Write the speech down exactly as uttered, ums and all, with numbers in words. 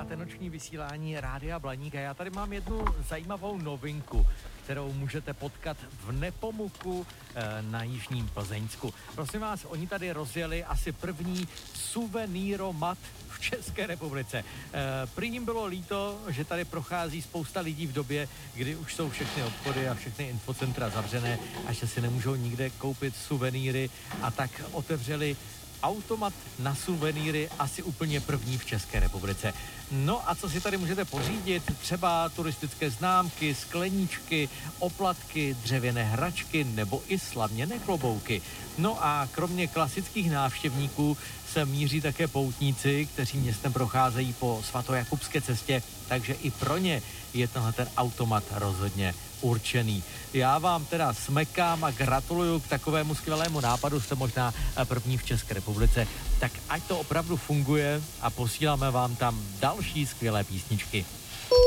Posloucháte noční vysílání Rádia Blaník a já tady mám jednu zajímavou novinku, kterou můžete potkat v Nepomuku e, na Jižním Plzeňsku. Prosím vás, oni tady rozjeli asi první suvenýromat v České republice. E, prý jim bylo líto, že tady prochází spousta lidí v době, kdy už jsou všechny obchody a všechny infocentra zavřené a že si nemůžou nikde koupit suvenýry, a tak otevřeli automat na suvenýry, asi úplně první v České republice. No a co si tady můžete pořídit? Třeba turistické známky, skleníčky, oplatky, dřevěné hračky nebo i slaměné klobouky. No a kromě klasických návštěvníků se míří také poutníci, kteří městem procházejí po svatojakubské cestě, takže i pro ně je tenhle ten automat rozhodně určený. Já vám teda smekám a gratuluju k takovému skvělému nápadu, jste možná první v České republice, tak ať to opravdu funguje a posíláme vám tam další skvělé písničky.